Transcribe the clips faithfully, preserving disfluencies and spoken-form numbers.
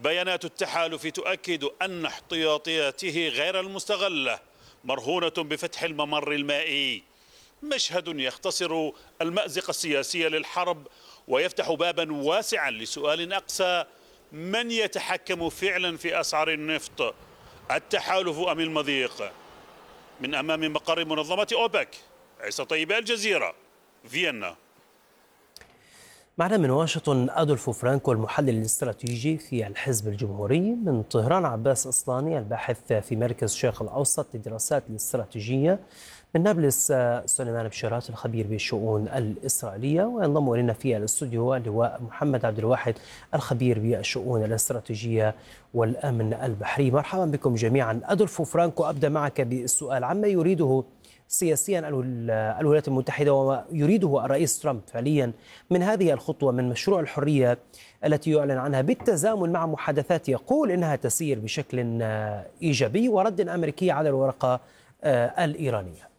بيانات التحالف تؤكد أن احتياطياته غير المستغلة مرهونة بفتح الممر المائي، مشهد يختصر المأزق السياسي للحرب ويفتح بابا واسعا لسؤال أقسى: من يتحكم فعلا في أسعار النفط، التحالف أم المضيق؟ من أمام مقر منظمة أوبك، عيسى طيب، الجزيرة، فيينا. معنا من واشنطن أدولفو فرانكو المحلل الاستراتيجي في الحزب الجمهوري. من طهران عباس أصلاني الباحث في مركز الشرق الأوسط للدراسات الاستراتيجية. من نابلس سليمان بشارات الخبير بالشؤون الإسرائيلية. وينضم إلينا في الاستوديو اللواء محمد عبد الواحد الخبير بالشؤون الاستراتيجية والأمن البحري. مرحبا بكم جميعا. أدولفو فرانكو، أبدأ معك بالسؤال عما يريده سياسيا الولايات المتحدة وما يريده الرئيس ترامب فعليا من هذه الخطوة من مشروع الحرية التي يعلن عنها بالتزامن مع محادثات يقول إنها تسير بشكل إيجابي ورد أمريكي على الورقة الإيرانية.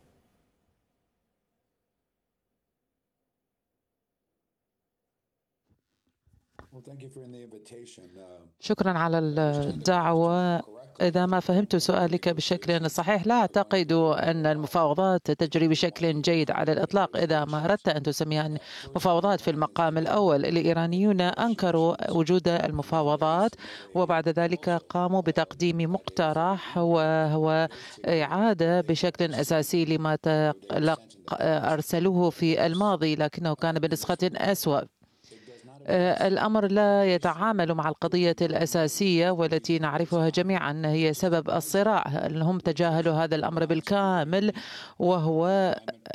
شكرا على الدعوة. إذا ما فهمت سؤالك بشكل صحيح، لا أعتقد أن المفاوضات تجري بشكل جيد على الإطلاق. إذا ما أردت أن تسميها مفاوضات في المقام الأول، الإيرانيون أنكروا وجود المفاوضات وبعد ذلك قاموا بتقديم مقترح وهو إعادة بشكل أساسي لما أرسلوه في الماضي، لكنه كان بنسخة أسوأ. الأمر لا يتعامل مع القضية الأساسية والتي نعرفها جميعا هي سبب الصراع. هم تجاهلوا هذا الأمر بالكامل، وهو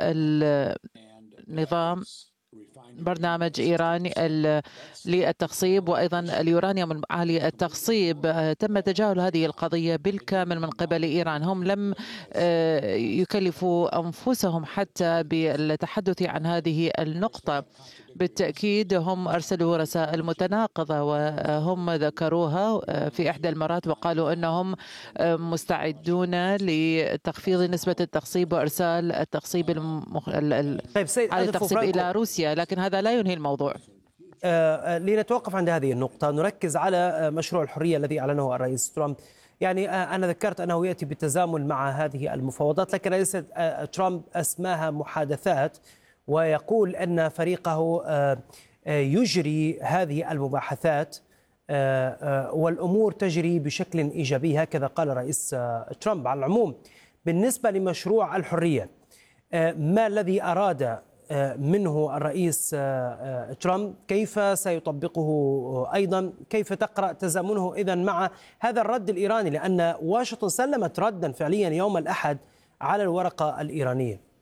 النظام برنامج إيراني للتخصيب وأيضا اليورانيوم عالي التخصيب. تم تجاهل هذه القضية بالكامل من قبل إيران. هم لم يكلفوا أنفسهم حتى بالتحدث عن هذه النقطة. بالتأكيد هم أرسلوا رسائل متناقضة وهم ذكروها في إحدى المرات وقالوا أنهم مستعدون لتخفيض نسبة التخصيب وإرسال التخصيب المخ... طيب على التخصيب إلى روسيا، لكن هذا لا ينهي الموضوع. آه لنتوقف عند هذه النقطة، نركز على مشروع الحرية الذي أعلنه الرئيس ترامب. يعني آه أنا ذكرت أنه يأتي بالتزامن مع هذه المفاوضات، لكن رئيس آه ترامب أسماها محادثات، ويقول أن فريقه يجري هذه المباحثات والأمور تجري بشكل إيجابي، هكذا قال الرئيس ترامب. على العموم بالنسبة لمشروع الحرية، ما الذي أراد منه الرئيس ترامب؟ كيف سيطبقه؟ أيضا كيف تقرأ تزامنه إذن مع هذا الرد الإيراني؟ لأن واشنطن سلمت ردا فعليا يوم الأحد على الورقة الإيرانية.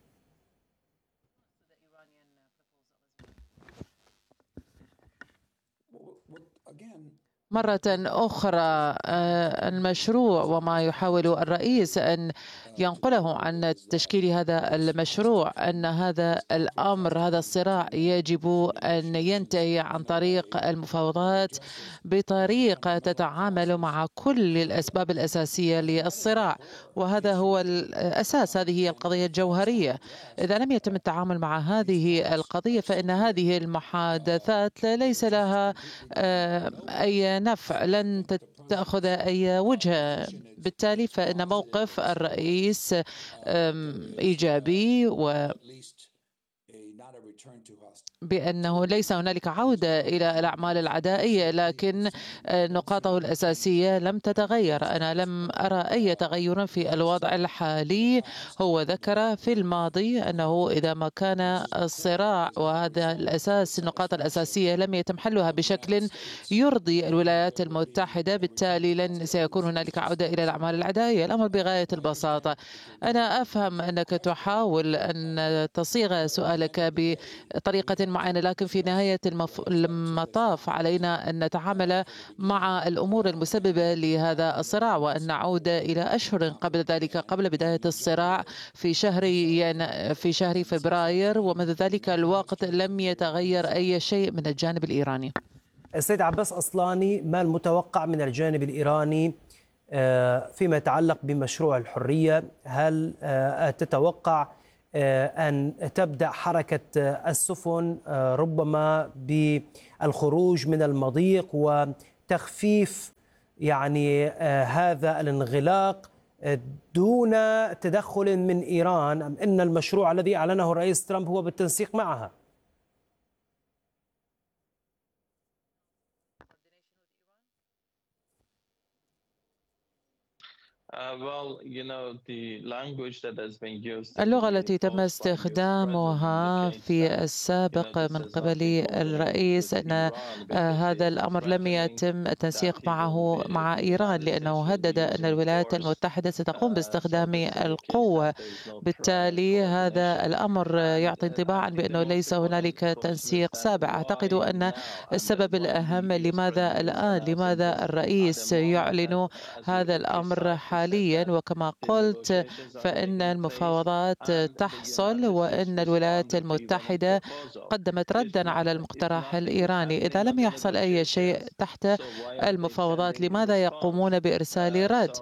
مرة أخرى المشروع وما يحاول الرئيس أن ينقله عن تشكيل هذا المشروع أن هذا الأمر هذا الصراع يجب أن ينتهي عن طريق المفاوضات بطريقة تتعامل مع كل الأسباب الأساسية للصراع، وهذا هو الأساس. هذه هي القضية الجوهرية. إذا لم يتم التعامل مع هذه القضية فإن هذه المحادثات ليس لها أي نفع، لن تأخذ أي وجهة. بالتالي فإن موقف الرئيس إيجابي و بأنه ليس هنالك عودة إلى الأعمال العدائية، لكن نقاطه الأساسية لم تتغير. أنا لم أرى أي تغير في الوضع الحالي. هو ذكر في الماضي أنه إذا ما كان الصراع وهذا الأساس النقاط الأساسية لم يتم حلها بشكل يرضي الولايات المتحدة، بالتالي لن سيكون هنالك عودة إلى الأعمال العدائية. الأمر بغاية البساطة. أنا أفهم أنك تحاول أن تصيغ سؤالك بطريقة معينة، لكن في نهاية المف... المطاف علينا أن نتعامل مع الأمور المسببة لهذا الصراع وأن نعود إلى أشهر قبل ذلك، قبل بداية الصراع في شهر ين... في شهر فبراير، ومنذ ذلك الوقت لم يتغير أي شيء من الجانب الإيراني. السيد عباس أصلاني، ما المتوقع من الجانب الإيراني فيما يتعلق بمشروع الحرية؟ هل تتوقع أن تبدأ حركة السفن ربما بالخروج من المضيق وتخفيف يعني هذا الانغلاق دون تدخل من إيران، أم إن المشروع الذي أعلنه الرئيس ترامب هو بالتنسيق معها؟ اللغة التي تم استخدامها في السابق من قبل الرئيس أن هذا الأمر لم يتم التنسيق معه مع إيران، لأنه هدد أن الولايات المتحدة ستقوم باستخدام القوة. بالتالي هذا الأمر يعطي انطباعا بأنه ليس هنالك تنسيق سابق. أعتقد أن السبب الأهم لماذا الآن، لماذا الرئيس يعلن هذا الأمر حاليا، وكما قلت فإن المفاوضات تحصل وإن الولايات المتحدة قدمت ردا على المقترح الإيراني. إذا لم يحصل أي شيء تحت المفاوضات لماذا يقومون بإرسال رد؟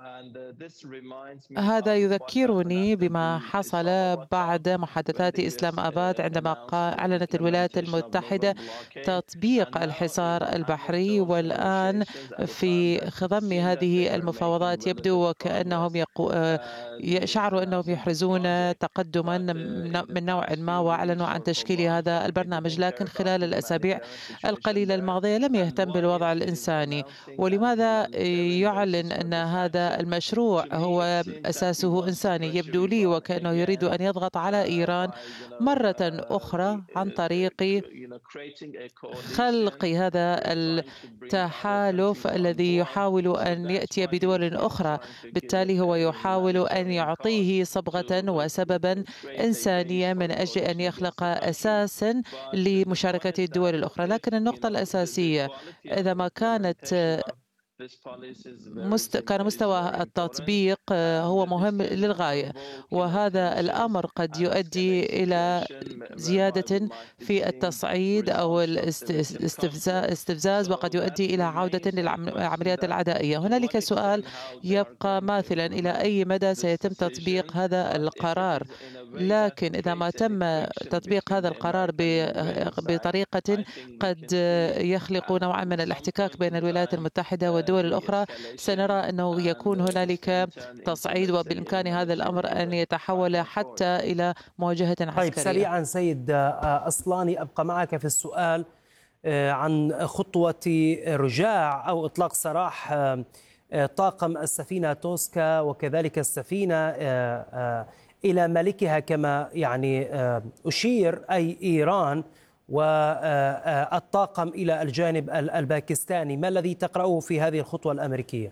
هذا يذكرني بما حصل بعد محادثات إسلام آباد عندما أعلنت الولايات المتحدة تطبيق الحصار البحري، والآن في خضم هذه المفاوضات يبدو وكأنهم يقو... يشعروا أنهم يحرزون تقدما من نوع ما، وأعلنوا عن تشكيل هذا البرنامج، لكن خلال الأسابيع القليلة الماضية لم يهتم بالوضع الإنساني. ولماذا يعلن أن هذا المشروع هو أساسه إنساني؟ يبدو لي وكأنه يريد أن يضغط على إيران مرة أخرى عن طريق خلق هذا التحالف الذي يحاول أن يأتي بدول أخرى. بالتالي هو يحاول أن يعطيه صبغة وسببا إنسانيا من أجل أن يخلق أساسا لمشاركة الدول الأخرى. لكن النقطة الأساسية إذا ما كانت مست... كان مستوى التطبيق هو مهم للغاية، وهذا الأمر قد يؤدي إلى زيادة في التصعيد أو الاستفزاز، وقد يؤدي إلى عودة للعمليات العدائية. هنالك سؤال يبقى ماثلا: إلى أي مدى سيتم تطبيق هذا القرار؟ لكن إذا ما تم تطبيق هذا القرار بطريقة قد يخلق نوعا من الاحتكاك بين الولايات المتحدة والدول الأخرى، سنرى أنه يكون هنالك تصعيد، وبإمكان هذا الأمر أن يتحول حتى إلى مواجهة عسكرية. طيب سريعا سيد أصلاني، أبقى معك في السؤال عن خطوة رجاع أو إطلاق سراح طاقم السفينة توسكا وكذلك السفينة إلى مالكها كما يعني أشير، أي إيران، والطاقم إلى الجانب الباكستاني. ما الذي تقرأه في هذه الخطوة الأمريكية؟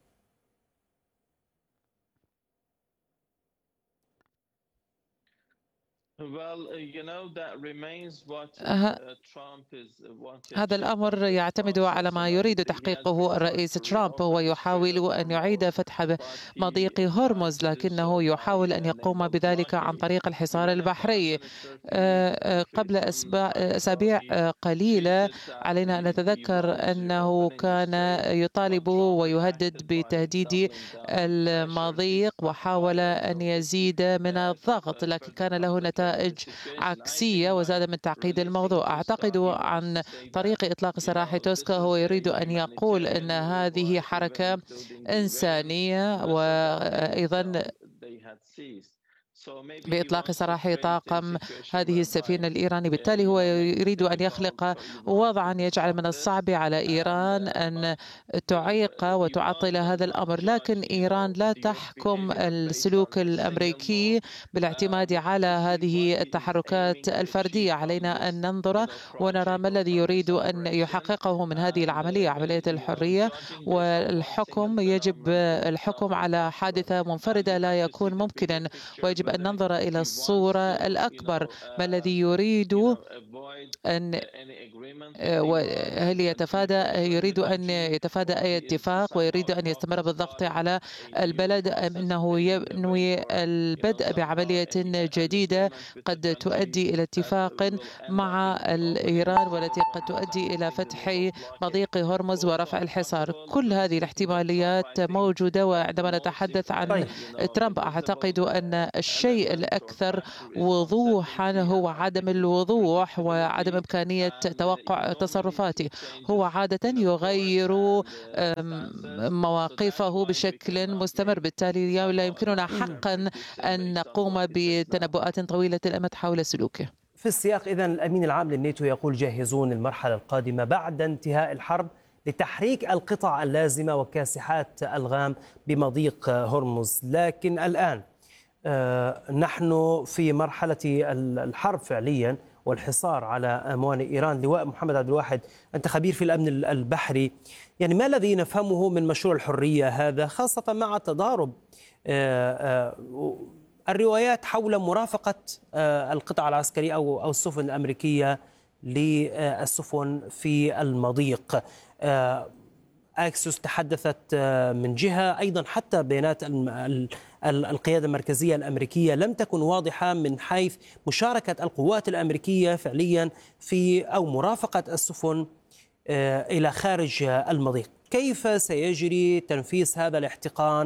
هذا الأمر يعتمد على ما يريد تحقيقه الرئيس ترامب. هو يحاول أن يعيد فتح مضيق هرمز، لكنه يحاول أن يقوم بذلك عن طريق الحصار البحري. قبل أسابيع قليلة علينا أن نتذكر أنه كان يطالب ويهدد بتهديد المضيق وحاول أن يزيد من الضغط، لكن كان له نتائج عكسية وزاد من تعقيد الموضوع. أعتقد عن طريق إطلاق سراح توسكا هو يريد أن يقول أن هذه حركة إنسانية، وأيضا بإطلاق سراح طاقم هذه السفينة الإيراني. بالتالي هو يريد أن يخلق وضعا يجعل من الصعب على إيران أن تعيق وتعطل هذا الأمر. لكن إيران لا تحكم السلوك الأمريكي بالاعتماد على هذه التحركات الفردية. علينا أن ننظر ونرى ما الذي يريد أن يحققه من هذه العملية، عملية الحرية والحكم. يجب الحكم على حادثة منفردة لا يكون ممكنا، ويجب أن ننظر إلى الصورة الأكبر. ما الذي يريد أن هل يتفادى يريد أن يتفادى أي اتفاق، ويريد أن يستمر بالضغط على البلد، أم أنه ينوي البدء بعملية جديدة قد تؤدي إلى اتفاق مع إيران والتي قد تؤدي إلى فتح مضيق هرمز ورفع الحصار؟ كل هذه الاحتماليات موجودة. وعندما نتحدث عن ترامب أعتقد أن الشيء الأكثر وضوحا هو عدم الوضوح وعدم إمكانية توقع تصرفاته. هو عادة يغير مواقفه بشكل مستمر، بالتالي لا يمكننا حقا أن نقوم بتنبؤات طويلة الأمد حول سلوكه. في السياق إذن الأمين العام للناتو يقول جاهزون المرحلة القادمة بعد انتهاء الحرب لتحريك القطع اللازمة وكاسحات ألغام بمضيق هرمز، لكن الآن نحن في مرحلة الحرب فعليا والحصار على موانئ إيران. لواء محمد عبد الواحد، أنت خبير في الأمن البحري، يعني ما الذي نفهمه من مشروع الحرية هذا، خاصة مع تضارب الروايات حول مرافقة القطع العسكرية أو السفن الأمريكية للسفن في المضيق؟ أكسوس تحدثت من جهة، أيضا حتى بيانات القيادة المركزية الأمريكية لم تكن واضحة من حيث مشاركة القوات الأمريكية فعليا في أو مرافقة السفن إلى خارج المضيق. كيف سيجري تنفيذ هذا الاحتقان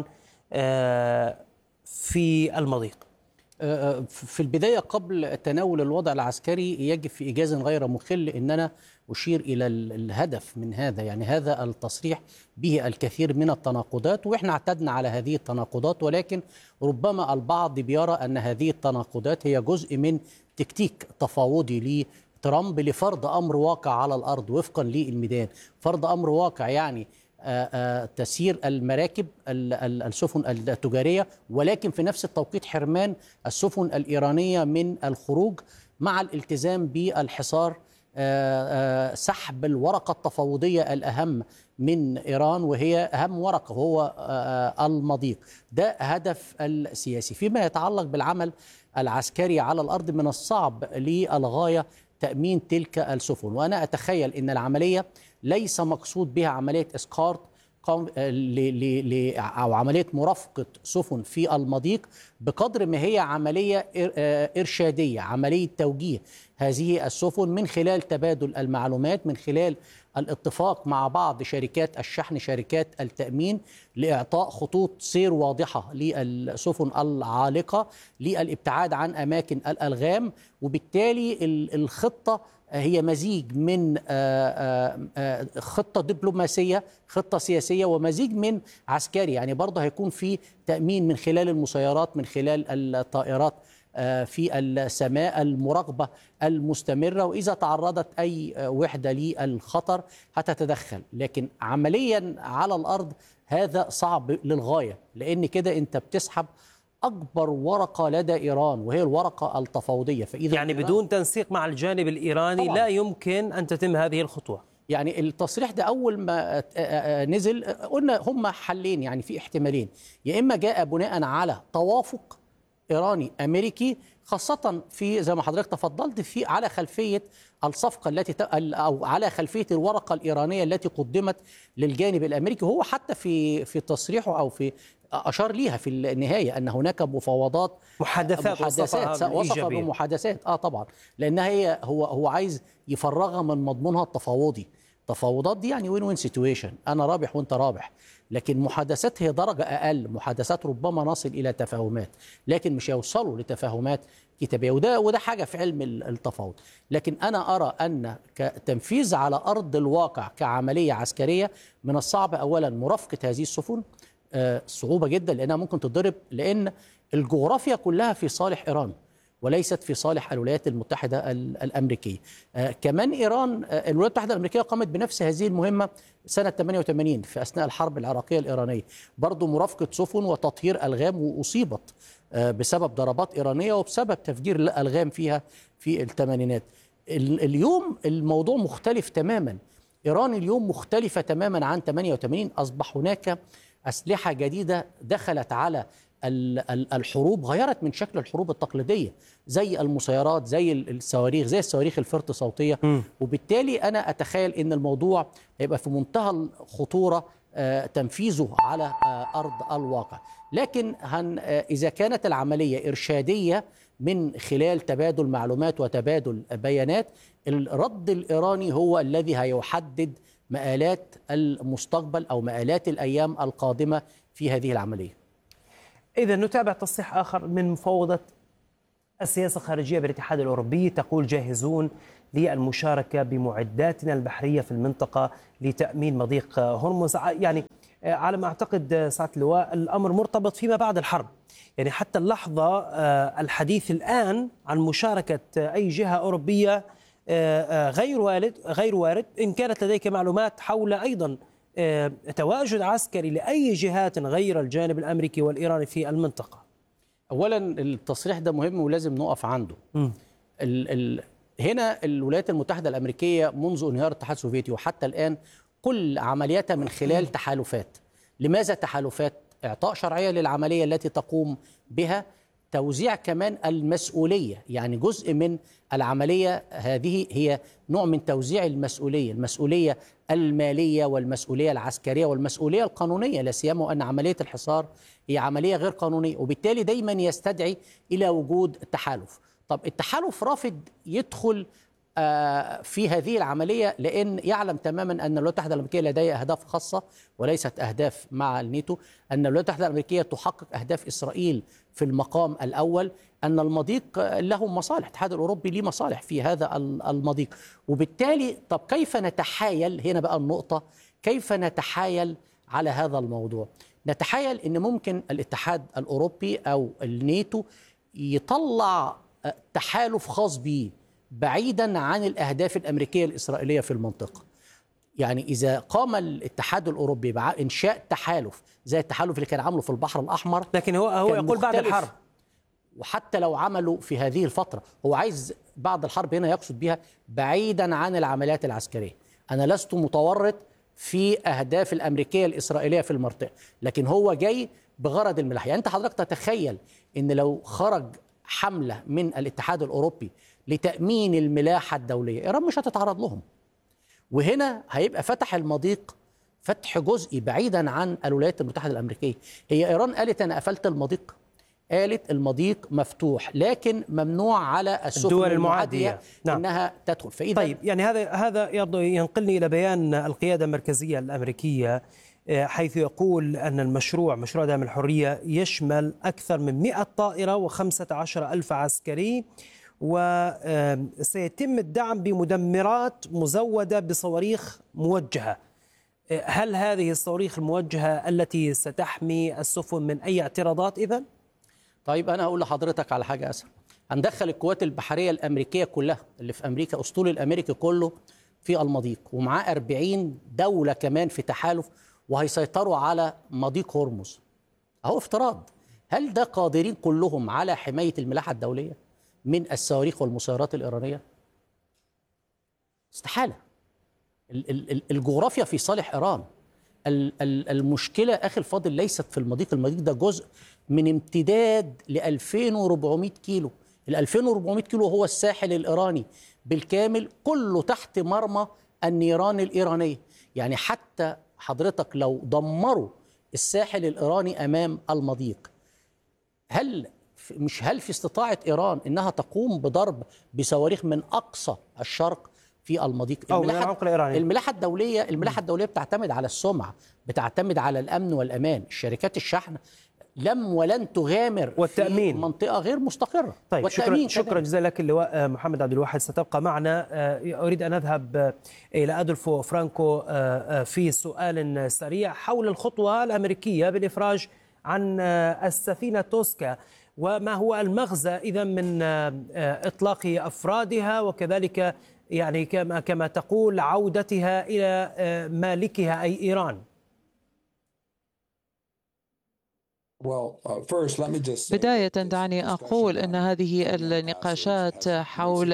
في المضيق؟ في البداية قبل تناول الوضع العسكري يجب في إيجاز غير مخل أن أنا أشير إلى الهدف من هذا. يعني هذا التصريح به الكثير من التناقضات، وإحنا اعتدنا على هذه التناقضات، ولكن ربما البعض بيرى أن هذه التناقضات هي جزء من تكتيك تفاوضي لترامب لفرض أمر واقع على الأرض وفقا للميدان. فرض أمر واقع يعني تسيير المراكب السفن التجارية، ولكن في نفس التوقيت حرمان السفن الإيرانية من الخروج مع الالتزام بالحصار، سحب الورقة التفاوضية الأهم من إيران وهي أهم ورقة وهو المضيق. ده هدف السياسي. فيما يتعلق بالعمل العسكري على الأرض، من الصعب للغاية تأمين تلك السفن، وأنا أتخيل أن العملية ليس مقصود بها عملية إسقاط أو عملية مرافقة سفن في المضيق، بقدر ما هي عملية إرشادية، عملية توجيه هذه السفن من خلال تبادل المعلومات، من خلال الاتفاق مع بعض شركات الشحن، شركات التأمين، لإعطاء خطوط سير واضحة للسفن العالقة للابتعاد عن أماكن الألغام. وبالتالي الخطة هي مزيج من خطة دبلوماسية، خطة سياسية، ومزيج من عسكري. يعني برضه هيكون في تأمين من خلال المسيرات، من خلال الطائرات في السماء، المراقبة المستمرة، وإذا تعرضت أي وحدة للخطر هتتدخل. لكن عمليا على الأرض هذا صعب للغاية، لأن كده أنت بتسحب أكبر ورقة لدى إيران وهي الورقة التفاوضية. فإذا يعني بدون تنسيق مع الجانب الإيراني طبعا لا يمكن أن تتم هذه الخطوة. يعني التصريح ده أول ما نزل قلنا هم حلين، يعني في احتمالين: يا إما جاء بناء على توافق إيراني أمريكي، خاصة في زي ما حضرتك تفضلت في على خلفية الصفقة التي أو على خلفية الورقة الإيرانية التي قدمت للجانب الأمريكي. هو حتى في في تصريحه أو في أشار ليها في النهاية أن هناك مفاوضات، محادثات، محادثات وصف بمحادثات اه طبعا، لأنها هي هو هو عايز يفرغها من مضمونها التفاوضي. التفاوضات دي يعني وين وين سيتويشن، أنا رابح وأنت رابح. لكن محادثات هي درجة أقل، محادثات ربما نصل إلى تفاهمات، لكن مش يوصلوا لتفاهمات كتابية، وده وده حاجة في علم التفاوض. لكن أنا أرى أن كتنفيذ على أرض الواقع كعملية عسكرية من الصعب أولا مرافقة هذه السفن، آه صعوبة جدا لأنها ممكن تضرب، لأن الجغرافيا كلها في صالح إيران وليست في صالح الولايات المتحدة الأمريكية. آه كمان إيران، آه الولايات المتحدة الأمريكية قامت بنفس هذه المهمة سنة ثمانية وثمانين في أثناء الحرب العراقية الإيرانية، برضو مرافقة سفن وتطهير ألغام، وأصيبت آه بسبب ضربات إيرانية وبسبب تفجير الألغام فيها في الثمانينات. اليوم الموضوع مختلف تماما، إيران اليوم مختلفة تماما عن ثمانية وثمانين. أصبح هناك أسلحة جديدة دخلت على الحروب، غيرت من شكل الحروب التقليدية، زي المسيرات، زي الصواريخ، زي الصواريخ الفرط صوتية. م. وبالتالي أنا أتخيل أن الموضوع هيبقى في منتهى الخطورة تنفيذه على أرض الواقع. لكن هن إذا كانت العملية إرشادية من خلال تبادل معلومات وتبادل بيانات، الرد الإيراني هو الذي هيحدد مآلات المستقبل أو مآلات الأيام القادمة في هذه العملية. إذا نتابع تصريح آخر من مفوضة السياسة الخارجية بالاتحاد الأوروبي، تقول جاهزون للمشاركة بمعداتنا البحرية في المنطقة لتأمين مضيق هرمز. يعني على ما أعتقد سعادة اللواء الأمر مرتبط فيما بعد الحرب، يعني حتى اللحظة الحديث الآن عن مشاركة أي جهة أوروبية غير وارد غير وارد إن كانت لديك معلومات حول أيضا تواجد عسكري لأي جهات غير الجانب الأمريكي والإيراني في المنطقة. أولا التصريح ده مهم ولازم نقف عنده. ال ال هنا الولايات المتحدة الأمريكية منذ انهيار الاتحاد السوفيتي وحتى الآن كل عملياتها من خلال تحالفات. لماذا تحالفات؟ إعطاء شرعية للعملية التي تقوم بها، توزيع كمان المسؤولية، يعني جزء من العملية هذه هي نوع من توزيع المسؤولية، المسؤولية المالية والمسؤولية العسكرية والمسؤولية القانونية، لا سيما أن عملية الحصار هي عملية غير قانونية، وبالتالي دايما يستدعي إلى وجود التحالف. طب التحالف رافض يدخل في هذه العملية لأن يعلم تماما أن الولايات المتحدة الأمريكية لديها أهداف خاصة وليست أهداف مع الناتو، أن الولايات المتحدة الأمريكية تحقق أهداف إسرائيل في المقام الأول، أن المضيق له مصالح، الاتحاد الأوروبي له مصالح في هذا المضيق، وبالتالي طب كيف نتحايل؟ هنا بقى النقطة، كيف نتحايل على هذا الموضوع؟ نتحايل أن ممكن الاتحاد الأوروبي أو الناتو يطلع تحالف خاص به بعيدا عن الأهداف الأمريكية الإسرائيلية في المنطقة. يعني إذا قام الاتحاد الأوروبي بإنشاء تحالف زي التحالف اللي كان عامله في البحر الأحمر، لكن هو هو يقول بعد الحرب، وحتى لو عملوا في هذه الفترة هو عايز بعد الحرب، هنا يقصد بها بعيدا عن العمليات العسكرية. أنا لست متورط في أهداف الأمريكية الإسرائيلية في المنطقة، لكن هو جاي بغرض الملاحة. يعني أنت حضرتك تتخيل أن لو خرج حملة من الاتحاد الأوروبي لتأمين الملاحة الدولية، إيران مش هتتعرض لهم، وهنا هيبقى فتح المضيق فتح جزئي بعيدا عن الولايات المتحدة الأمريكية. هي إيران قالت أنا قفلت المضيق، قالت المضيق مفتوح لكن ممنوع على السفن الدول المعادية المعادية نعم. أنها تدخل. فإذا طيب يعني هذا هذا ينقلني إلى بيان القيادة المركزية الأمريكية، حيث يقول أن المشروع مشروع دعم الحرية يشمل أكثر من مئة طائرة وخمسة عشر ألف عسكري، وسيتم الدعم بمدمرات مزودة بصواريخ موجهة. هل هذه الصواريخ الموجهة التي ستحمي السفن من أي اعتراضات إذن؟ طيب أنا أقول لحضرتك على حاجة أسهل. هندخل القوات البحرية الأمريكية كلها اللي في أمريكا، أسطول الأمريكي كله في المضيق، ومعاه أربعين دولة كمان في تحالف وهيسيطروا على مضيق هرمز. أهو افتراض، هل ده قادرين كلهم على حماية الملاحة الدولية من الصواريخ والمسيرات الإيرانية؟ استحالة. الجغرافيا في صالح إيران. المشكلة أخي الفاضل ليست في المضيق، المضيق ده جزء من امتداد ل ألفين وأربعمائة كيلو. ال ألفين وأربعمائة كيلو هو الساحل الإيراني بالكامل، كله تحت مرمى النيران الإيرانية. يعني حتى حضرتك لو دمروا الساحل الإيراني أمام المضيق، هل مش هل في استطاعة إيران إنها تقوم بضرب بصواريخ من أقصى الشرق في المضيق؟ أو من العمق الإيراني. الملاحة الدولية الملاحة الدولية بتعتمد على السمعة، بتعتمد على الأمن والأمان. الشركات الشحن لم ولن تغامر والتأمين في منطقة غير مستقرة. طيب شكرا, شكرا جزيلا لك اللواء محمد عبد الواحد، ستبقى معنا. أريد أن أذهب إلى أدولفو فرانكو في سؤال سريع حول الخطوة الأمريكية بالإفراج عن السفينة توسكا، وما هو المغزى إذا من إطلاق أفرادها، وكذلك يعني كما كما تقول عودتها إلى مالكها أي إيران. بداية دعني أقول أن هذه النقاشات حول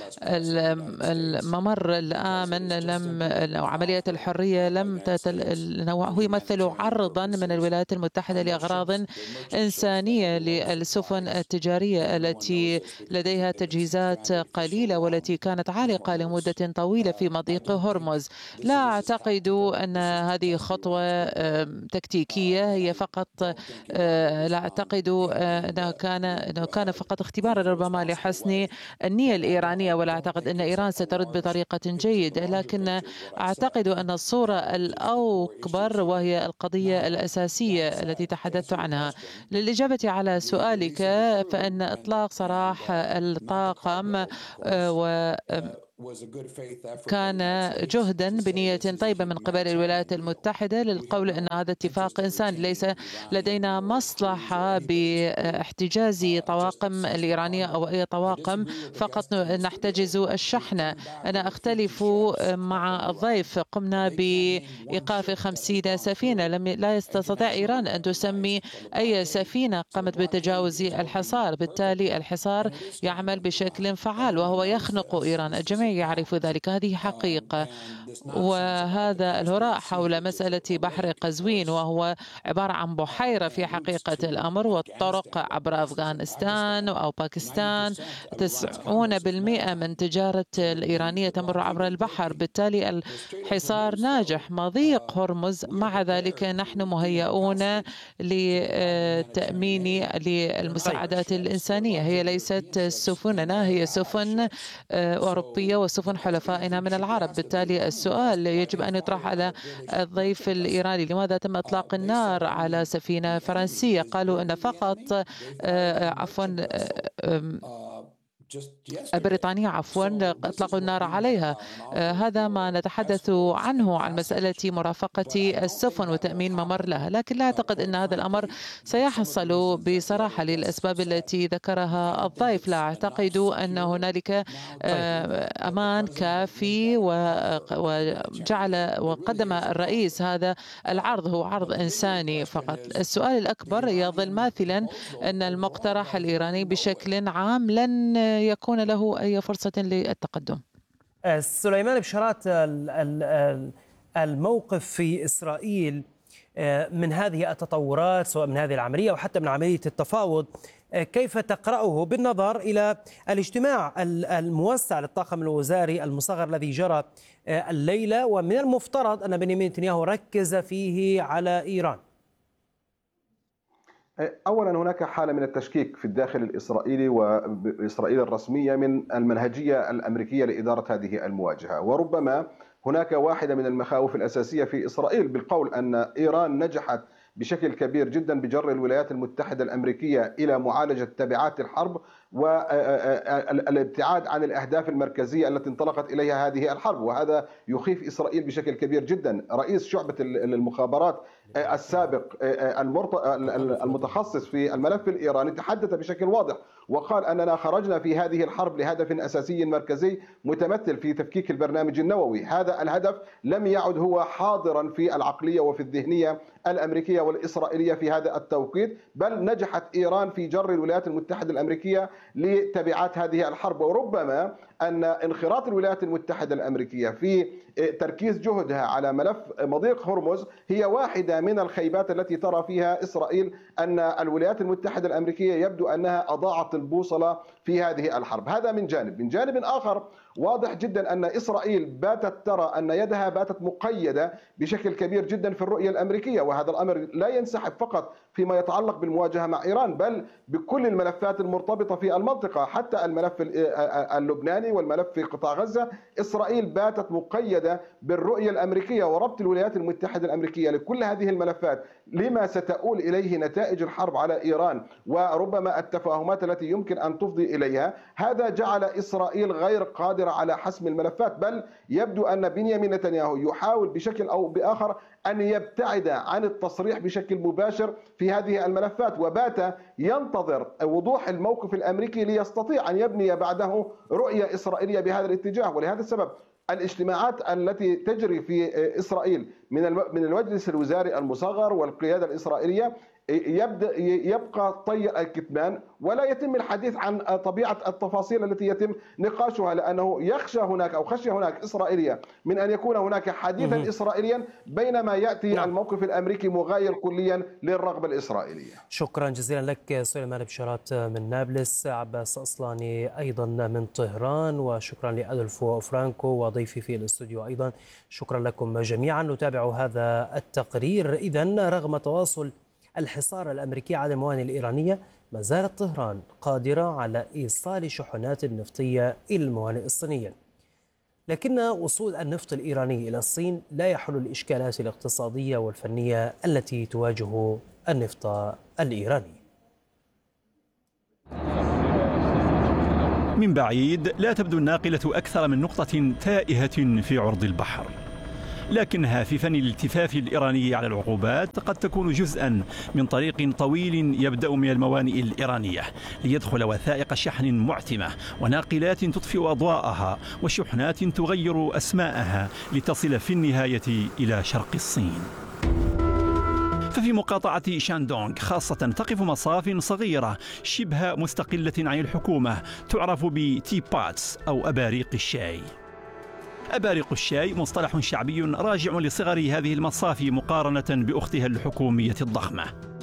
الممر الآمن لم أو عملية الحرية لم تتل هو يمثل عرضا من الولايات المتحدة لأغراض إنسانية للسفن التجارية التي لديها تجهيزات قليلة والتي كانت عالقة لمدة طويلة في مضيق هرمز. لا أعتقد أن هذه خطوة تكتيكية، هي فقط لا أعتقد أنه كان أنه كان فقط اختبارا ربما لحسن النية الإيرانية، ولا أعتقد أن إيران سترد بطريقة جيدة، لكن أعتقد أن الصورة الأكبر وهي القضية الأساسية التي تحدثت عنها. للإجابة على سؤالك، فإن إطلاق سراح الطاقم و كان جهدا بنية طيبة من قبل الولايات المتحدة للقول أن هذا اتفاق إنساني. ليس لدينا مصلحة باحتجاز طواقم الإيرانية أو أي طواقم، فقط نحتجز الشحن. أنا أختلف مع الضيف، قمنا بإيقاف خمسين سفينة، لم لا يستطيع إيران أن تسمي أي سفينة قامت بتجاوز الحصار، بالتالي الحصار يعمل بشكل فعال وهو يخنق إيران. الجميع يعرف ذلك، هذه حقيقة. وهذا الهراء حول مسألة بحر قزوين وهو عبارة عن بحيرة في حقيقة الأمر، والطرق عبر أفغانستان أو باكستان، تسعون بالمئة من تجارة الإيرانية تمر عبر البحر، بالتالي الحصار ناجح. مضيق هرمز مع ذلك نحن مهيئون لتأمين للمساعدات الإنسانية. هي ليست سفننا، هي سفن أوروبية وسفن حلفائنا من العرب. بالتالي السؤال يجب أن يطرح على الضيف الإيراني: لماذا تم إطلاق النار على سفينة فرنسية؟ قالوا أن فقط عفوا بريطانيا عفوا أطلقوا النار عليها. هذا ما نتحدث عنه، عن مسألة مرافقة السفن وتأمين ممر لها، لكن لا أعتقد أن هذا الأمر سيحصل بصراحة للأسباب التي ذكرها الضيف. لا أعتقد أن هنالك أمان كافي، وجعل وقدم الرئيس هذا العرض هو عرض إنساني فقط. السؤال الأكبر يظل ماثلا أن المقترح الإيراني بشكل عام لن يكون له أي فرصة للتقدم. سليمان بشارات، الموقف في إسرائيل من هذه التطورات سواء من هذه العملية وحتى من عملية التفاوض، كيف تقرأه بالنظر إلى الاجتماع الموسع للطاقم الوزاري المصغر الذي جرى الليلة، ومن المفترض أن بنيامين نتنياهو ركز فيه على إيران؟ أولا هناك حالة من التشكيك في الداخل الإسرائيلي وإسرائيل الرسمية من المنهجية الأمريكية لإدارة هذه المواجهة، وربما هناك واحدة من المخاوف الأساسية في إسرائيل بالقول أن إيران نجحت بشكل كبير جدا بجر الولايات المتحدة الأمريكية إلى معالجة تبعات الحرب والابتعاد عن الأهداف المركزية التي انطلقت إليها هذه الحرب، وهذا يخيف إسرائيل بشكل كبير جدا. رئيس شعبة المخابرات السابق المتخصص في الملف الإيراني تحدث بشكل واضح وقال أننا خرجنا في هذه الحرب لهدف أساسي مركزي متمثل في تفكيك البرنامج النووي. هذا الهدف لم يعد هو حاضرا في العقلية وفي الذهنية الأمريكية والإسرائيلية في هذا التوقيت، بل نجحت إيران في جر الولايات المتحدة الأمريكية لتبعات هذه الحرب. وربما أن انخراط الولايات المتحدة الأمريكية في تركيز جهدها على ملف مضيق هرمز هي واحدة من الخيبات التي ترى فيها إسرائيل أن الولايات المتحدة الأمريكية يبدو أنها أضاعت البوصلة في هذه الحرب. هذا من جانب. من جانب آخر واضح جدا أن إسرائيل باتت ترى أن يدها باتت مقيدة بشكل كبير جدا في الرؤية الأمريكية، وهذا الأمر لا ينسحب فقط فيما يتعلق بالمواجهة مع إيران بل بكل الملفات المرتبطة في المنطقة، حتى الملف اللبناني والملف في قطاع غزة. إسرائيل باتت مقيدة بالرؤية الأمريكية وربط الولايات المتحدة الأمريكية لكل هذه الملفات لما ستؤول إليه نتائج الحرب على إيران وربما التفاهمات التي يمكن أن تفضي إليها. هذا جعل إسرائيل غير قادرة على حسم الملفات، بل يبدو أن بنيامين نتنياهو يحاول بشكل أو بآخر أن يبتعد عن التصريح بشكل مباشر في هذه الملفات، وبات ينتظر وضوح الموقف الأمريكي ليستطيع أن يبني بعده رؤية إسرائيلية بهذا الاتجاه. ولهذا السبب الاجتماعات التي تجري في إسرائيل من من المجلس الوزاري المصغر والقيادة الإسرائيلية يبدأ يبقى طي الكتمان ولا يتم الحديث عن طبيعة التفاصيل التي يتم نقاشها، لأنه يخشى هناك أو خشية هناك إسرائيلية من أن يكون هناك حديثا إسرائيليا بينما يأتي نعم. الموقف الأمريكي مغاير كليا للرغبة الإسرائيلية. شكرا جزيلا لك سليمان بشارات من نابلس، عباس أصلاني أيضا من طهران، وشكرا لأدولفو فرانكو وضيفي في الاستوديو أيضا. شكرا لكم جميعا. نتابع هذا التقرير إذن رغم تواصل الحصار الأمريكي على الموانئ الإيرانية، ما زالت طهران قادرة على إيصال شحنات نفطية إلى الموانئ الصينية. لكن وصول النفط الإيراني إلى الصين لا يحل الإشكالات الاقتصادية والفنية التي تواجه النفط الإيراني. من بعيد لا تبدو الناقلة أكثر من نقطة تائهة في عرض البحر، لكنها في فن الالتفاف الإيراني على العقوبات قد تكون جزءا من طريق طويل يبدأ من الموانئ الإيرانية ليدخل وثائق شحن معتمة وناقلات تطفئ أضواءها وشحنات تغير أسماءها لتصل في النهاية إلى شرق الصين. ففي مقاطعة شاندونغ خاصة تقف مصاف صغيرة شبه مستقلة عن الحكومة تعرف بتي باتس أو أباريق الشاي. أباريق الشاي مصطلح شعبي راجع لصغر هذه المصافي مقارنة بأختها الحكومية الضخمة،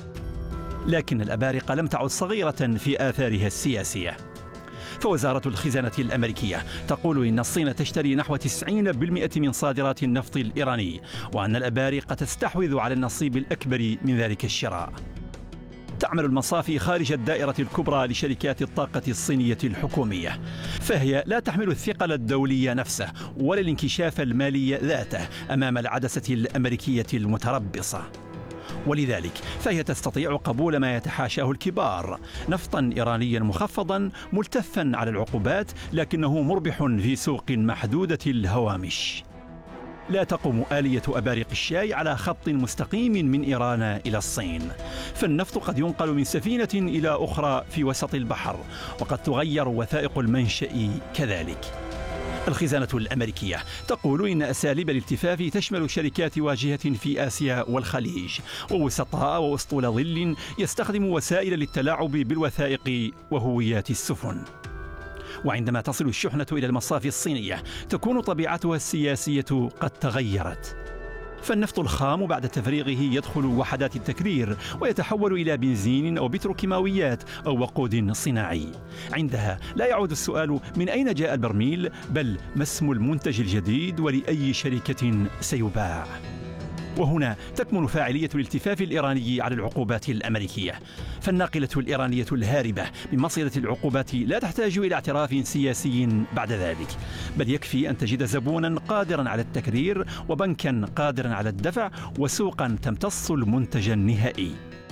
لكن الأبارقة لم تعد صغيرة في آثارها السياسية. فوزارة الخزانة الأمريكية تقول إن الصين تشتري نحو تسعين بالمئة من صادرات النفط الإيراني، وأن الأبارقة تستحوذ على النصيب الأكبر من ذلك الشراء. تعمل المصافي خارج الدائرة الكبرى لشركات الطاقة الصينية الحكومية، فهي لا تحمل الثقل الدولي نفسه ولا الانكشاف المالي ذاته أمام العدسة الأمريكية المتربصة، ولذلك فهي تستطيع قبول ما يتحاشاه الكبار: نفطا إيرانيا مخفضا ملتفا على العقوبات لكنه مربح في سوق محدودة الهوامش. لا تقوم آلية أباريق الشاي على خط مستقيم من إيران إلى الصين، فالنفط قد ينقل من سفينة إلى أخرى في وسط البحر، وقد تغير وثائق المنشأ كذلك. الخزانة الأمريكية تقول إن أساليب الالتفاف تشمل شركات واجهة في آسيا والخليج ووسطاء وأسطول ظل يستخدم وسائل للتلاعب بالوثائق وهويات السفن. وعندما تصل الشحنة إلى المصافي الصينية تكون طبيعتها السياسية قد تغيرت، فالنفط الخام بعد تفريغه يدخل وحدات التكرير ويتحول إلى بنزين أو بتروكيماويات أو وقود صناعي. عندها لا يعود السؤال من أين جاء البرميل، بل ما اسم المنتج الجديد ولأي شركة سيباع. وهنا تكمن فاعلية الالتفاف الإيراني على العقوبات الأمريكية، فالناقلة الإيرانية الهاربة من مصيدة العقوبات لا تحتاج إلى اعتراف سياسي بعد ذلك، بل يكفي أن تجد زبونا قادرا على التكرير وبنكا قادرا على الدفع وسوقا تمتص المنتج النهائي.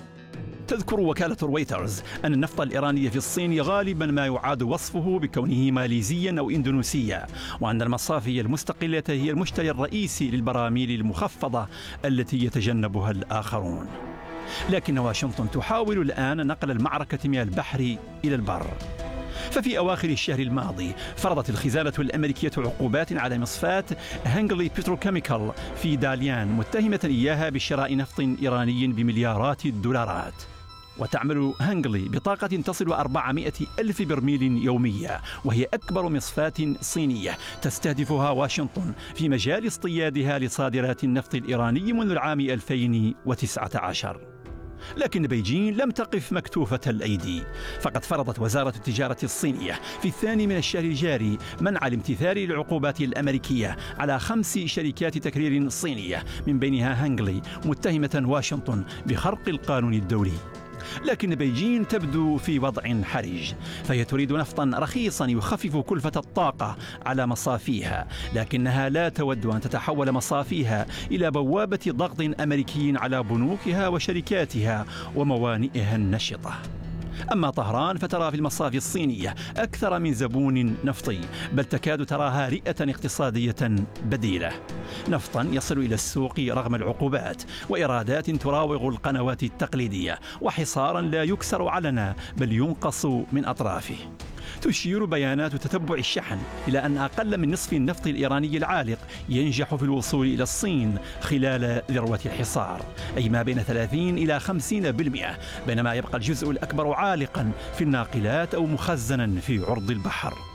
تذكر وكالة رويترز أن النفط الإيراني في الصين غالبا ما يعاد وصفه بكونه ماليزيا أو إندونيسيا، وأن المصافي المستقلة هي المشتري الرئيسي للبراميل المخفضة التي يتجنبها الآخرون. لكن واشنطن تحاول الآن نقل المعركة من البحر إلى البر. ففي أواخر الشهر الماضي فرضت الخزانة الأمريكية عقوبات على مصفاة هانجلي بتروكيميكال في داليان، متهمة إياها بشراء نفط إيراني بمليارات الدولارات. وتعمل هانجلي بطاقة تصل أربعمائة ألف برميل يوميا، وهي أكبر مصفاة صينية تستهدفها واشنطن في مجال اصطيادها لصادرات النفط الإيراني منذ العام ألفين وتسعة عشر. لكن بيجين لم تقف مكتوفة الأيدي، فقد فرضت وزارة التجارة الصينية في الثاني من الشهر الجاري منع الامتثال للعقوبات الأمريكية على خمس شركات تكرير صينية من بينها هانجلي، متهمة واشنطن بخرق القانون الدولي. لكن بيجين تبدو في وضع حرج، فهي تريد نفطا رخيصا يخفف كلفة الطاقة على مصافيها، لكنها لا تود أن تتحول مصافيها إلى بوابة ضغط أمريكي على بنوكها وشركاتها وموانئها النشطة. أما طهران فترى في المصافي الصينية أكثر من زبون نفطي، بل تكاد تراها رئة اقتصادية بديلة. نفطا يصل إلى السوق رغم العقوبات، وإيرادات تراوغ القنوات التقليدية، وحصارا لا يكسر علنا بل ينقص من أطرافه. تشير بيانات تتبع الشحن إلى أن أقل من نصف النفط الإيراني العالق ينجح في الوصول إلى الصين خلال ذروة الحصار، أي ما بين ثلاثين إلى خمسين بالمئة، بينما يبقى الجزء الأكبر عالقا في الناقلات أو مخزنا في عرض البحر.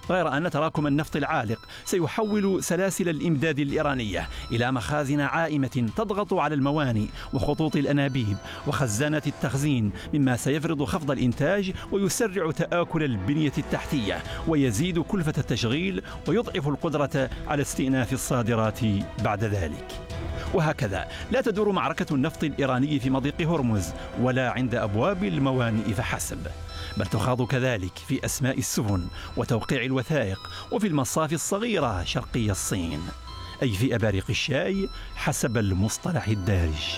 غير أن تراكم النفط العالق سيحول سلاسل الإمداد الإيرانية إلى مخازن عائمة تضغط على الموانئ وخطوط الأنابيب وخزانات التخزين، مما سيفرض خفض الإنتاج ويسرع تآكل البنية التحتية ويزيد كلفة التشغيل ويضعف القدرة على استئناف الصادرات بعد ذلك. وهكذا لا تدور معركة النفط الإيراني في مضيق هرمز ولا عند أبواب الموانئ فحسب، بل تخاض كذلك في أسماء السفن وتوقيع الوثائق وفي المصاف الصغيرة شرقي الصين، أي في أباريق الشاي حسب المصطلح الدارج.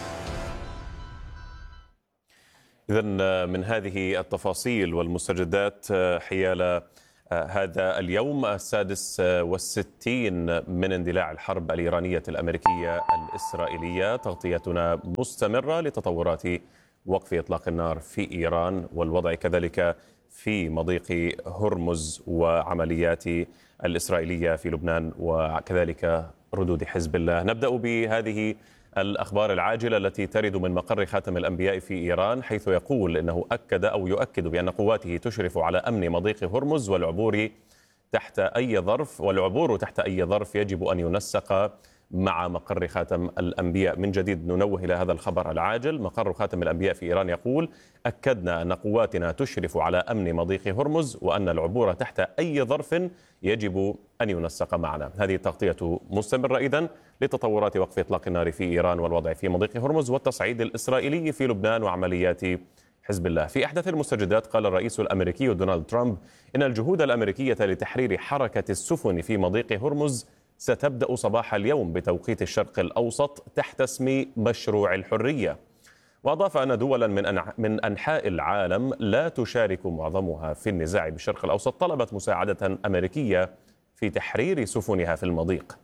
إذن من هذه التفاصيل والمستجدات حيال هذا اليوم السادس والستين من اندلاع الحرب الإيرانية الأمريكية الإسرائيلية، تغطيتنا مستمرة لتطورات وقف إطلاق النار في إيران والوضع كذلك في مضيق هرمز وعمليات الإسرائيلية في لبنان وكذلك ردود حزب الله. نبدأ بهذه الأخبار العاجلة التي ترد من مقر خاتم الأنبياء في إيران، حيث يقول إنه أكد أو يؤكد بأن قواته تشرف على أمن مضيق هرمز والعبور تحت أي ظرف والعبور تحت أي ظرف يجب أن ينسق مع مقر خاتم الأنبياء. من جديد ننوه إلى هذا الخبر العاجل. مقر خاتم الأنبياء في إيران يقول: أكدنا أن قواتنا تشرف على أمن مضيق هرمز وأن العبور تحت أي ظرف يجب أن ينسق معنا. هذه التغطية مستمرة إذن لتطورات وقف إطلاق النار في إيران والوضع في مضيق هرمز والتصعيد الإسرائيلي في لبنان وعمليات حزب الله. في أحدث المستجدات قال الرئيس الأمريكي دونالد ترامب إن الجهود الأمريكية لتحرير حركة السفن في مضيق هرمز ستبدأ صباح اليوم بتوقيت الشرق الأوسط تحت اسم مشروع الحرية. وأضاف أن دولا من من أنحاء العالم لا تشارك معظمها في النزاع بالشرق الأوسط طلبت مساعدة أمريكية في تحرير سفنها في المضيق.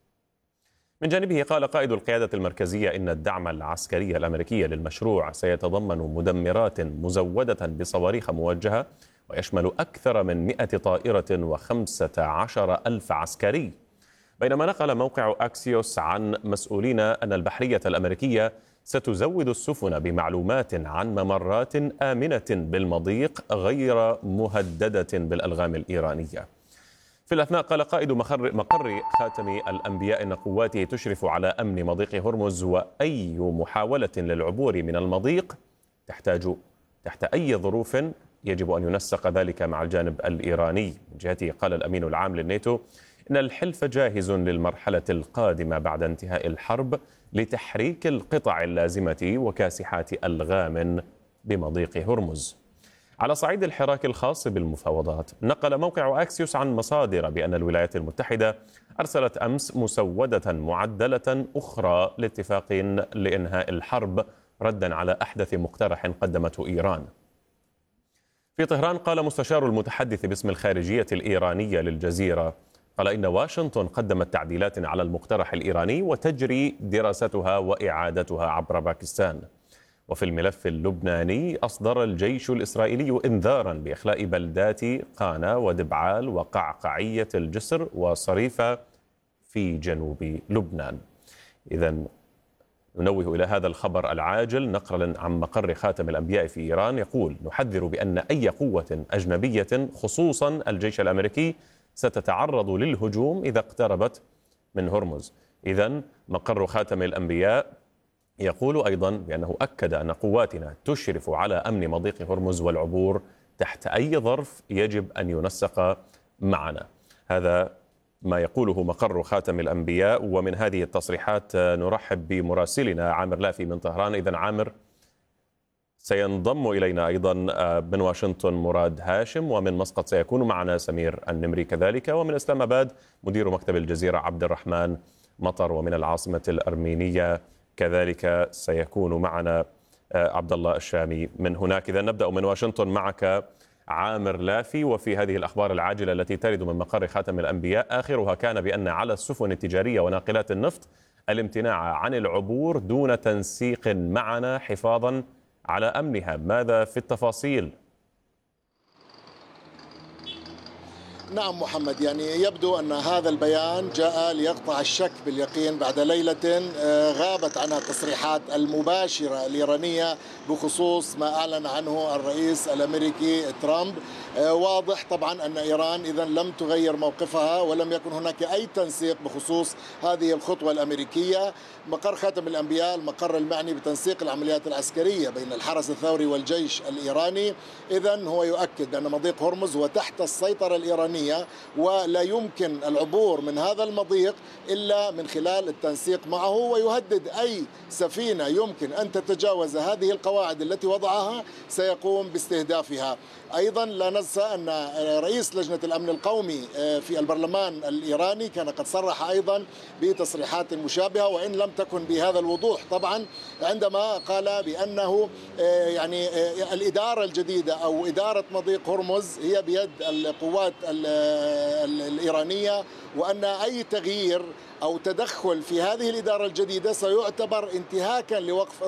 من جانبه قال قائد القيادة المركزية إن الدعم العسكري الأمريكي للمشروع سيتضمن مدمرات مزودة بصواريخ موجهة ويشمل أكثر من مئة طائرة وخمسة عشر ألف عسكري. بينما نقل موقع أكسيوس عن مسؤولين أن البحرية الأمريكية ستزود السفن بمعلومات عن ممرات آمنة بالمضيق غير مهددة بالألغام الإيرانية. في الأثناء قال قائد مقر خاتم الأنبياء إن قواته تشرف على أمن مضيق هرمز وأي محاولة للعبور من المضيق تحتاج تحت أي ظروف يجب أن ينسق ذلك مع الجانب الإيراني. من جهته قال الأمين العام للناتو إن الحلف جاهز للمرحلة القادمة بعد انتهاء الحرب لتحريك القطع اللازمة وكاسحات ألغام بمضيق هرمز. على صعيد الحراك الخاص بالمفاوضات، نقل موقع أكسيوس عن مصادر بأن الولايات المتحدة أرسلت أمس مسودة معدلة أخرى لاتفاق لإنهاء الحرب ردا على أحدث مقترح قدمته إيران. في طهران قال مستشار المتحدث باسم الخارجية الإيرانية للجزيرة قال إن واشنطن قدمت تعديلات على المقترح الإيراني وتجري دراستها وإعادتها عبر باكستان. وفي الملف اللبناني أصدر الجيش الإسرائيلي إنذارا بإخلاء بلدات قانا ودبعال وقعقعية الجسر وصريفة في جنوب لبنان. إذن ننوه إلى هذا الخبر العاجل نقلا عن مقر خاتم الأنبياء في إيران يقول: نحذر بأن أي قوة أجنبية خصوصا الجيش الأمريكي ستتعرض للهجوم إذا اقتربت من هرمز. إذن مقر خاتم الأنبياء يقول أيضا بأنه أكد أن قواتنا تشرف على أمن مضيق هرمز والعبور تحت أي ظرف يجب أن ينسق معنا. هذا ما يقوله مقر خاتم الأنبياء. ومن هذه التصريحات نرحب بمراسلنا عامر لافي من طهران. إذن عامر، سينضم إلينا أيضا من واشنطن مراد هاشم، ومن مسقط سيكون معنا سمير النمري كذلك، ومن إسلام آباد مدير مكتب الجزيرة عبد الرحمن مطر، ومن العاصمة الأرمينية كذلك سيكون معنا عبد الله الشامي من هناك. إذا نبدأ من واشنطن معك عامر لافي. وفي هذه الأخبار العاجلة التي ترد من مقر خاتم الأنبياء آخرها كان بأن على السفن التجارية وناقلات النفط الامتناع عن العبور دون تنسيق معنا حفاظا على أمنها. ماذا في التفاصيل؟ نعم محمد، يعني يبدو أن هذا البيان جاء ليقطع الشك باليقين بعد ليلة غابت عنها التصريحات المباشرة الإيرانية بخصوص ما أعلن عنه الرئيس الأمريكي ترامب. واضح طبعا أن إيران إذا لم تغير موقفها ولم يكن هناك أي تنسيق بخصوص هذه الخطوة الأمريكية. مقر خاتم الأنبياء المقر المعني بتنسيق العمليات العسكرية بين الحرس الثوري والجيش الإيراني، إذا هو يؤكد أن مضيق هرمز هو تحت السيطرة الإيرانية ولا يمكن العبور من هذا المضيق إلا من خلال التنسيق معه، ويهدد أي سفينة يمكن أن تتجاوز هذه القواعد التي وضعها سيقوم باستهدافها. أيضا لا ننسى أن رئيس لجنة الأمن القومي في البرلمان الإيراني كان قد صرح أيضا بتصريحات مشابهة وإن لم تكن بهذا الوضوح طبعا، عندما قال بأنه يعني الإدارة الجديدة أو إدارة مضيق هرمز هي بيد القوات الإيرانية، وأن أي تغيير أو تدخل في هذه الإدارة الجديدة سيعتبر انتهاكا لوقف